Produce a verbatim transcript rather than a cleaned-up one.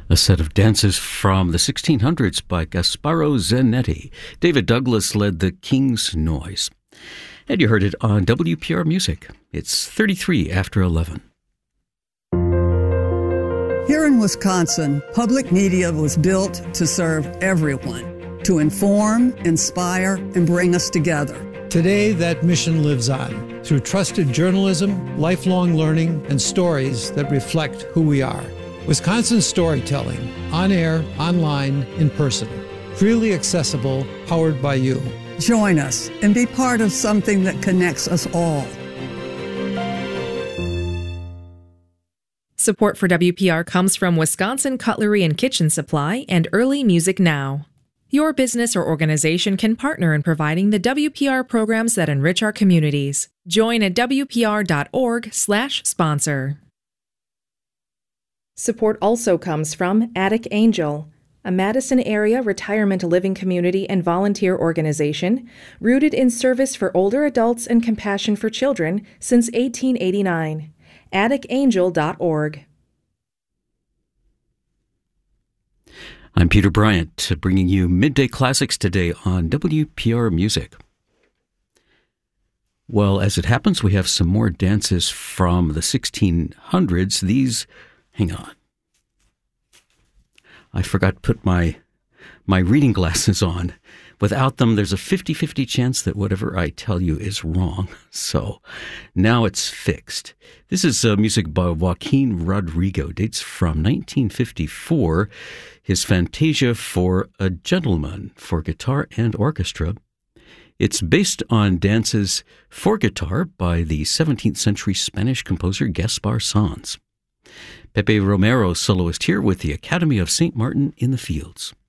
A set of dances from the sixteen hundreds by Gasparo Zanetti. David Douglas led the King's Noise. And you heard it on W P R Music. It's thirty-three after eleven. Here in Wisconsin, public media was built to serve everyone, to inform, inspire, and bring us together. Today, that mission lives on through trusted journalism, lifelong learning, and stories that reflect who we are. Wisconsin storytelling, on air, online, in person. Freely accessible, powered by you. Join us and be part of something that connects us all. Support for W P R comes from Wisconsin Cutlery and Kitchen Supply and Early Music Now. Your business or organization can partner in providing the W P R programs that enrich our communities. Join at W P R dot org slash sponsor. Support also comes from Attic Angel, a Madison area retirement living community and volunteer organization rooted in service for older adults and compassion for children since eighteen eighty-nine. attic angel dot org. I'm Peter Bryant, bringing you Midday Classics today on W P R Music. Well, as it happens, we have some more dances from the sixteen hundreds. These, hang on. I forgot to put my my reading glasses on. Without them, there's a fifty-fifty chance that whatever I tell you is wrong. So now it's fixed. This is uh, music by Joaquin Rodrigo. Dates from nineteen fifty-four. His Fantasia for a Gentleman for guitar and orchestra. It's based on dances for guitar by the seventeenth century Spanish composer Gaspar Sanz. Pepe Romero, soloist here with the Academy of Saint Martin in the Fields.